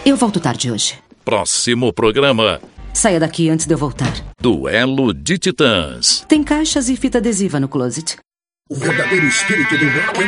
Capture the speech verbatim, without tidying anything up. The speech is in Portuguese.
Eu volto tarde hoje. Próximo programa. Saia daqui antes de eu voltar. Duelo de Titãs. Tem caixas e fita adesiva no closet. O verdadeiro espírito do rock